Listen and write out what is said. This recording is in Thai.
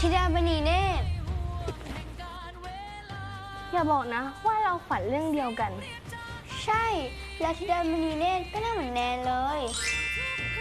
ธิดามณีเนตรอย่าบอกนะว่าเราฝันเรื่องเดียวกัน ใช่แล้วธิดามณีเนตรก็น่าเหมือนแนนเลย